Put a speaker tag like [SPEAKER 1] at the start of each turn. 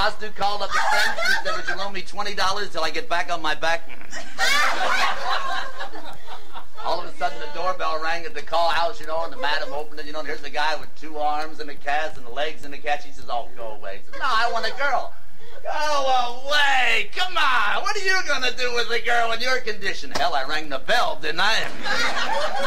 [SPEAKER 1] prostitute called up a friend. She said, would you loan me $20 till I get back on my back? All of a sudden, the doorbell rang at the call house, you know, and the madam opened it, you know, and here's the guy with 2 arms and a cast and the legs and the cat. She says, oh, go away. He says, no, I want a girl. Go away. Come on. What are you going to do with a girl in your condition? Hell, I rang the bell, didn't I?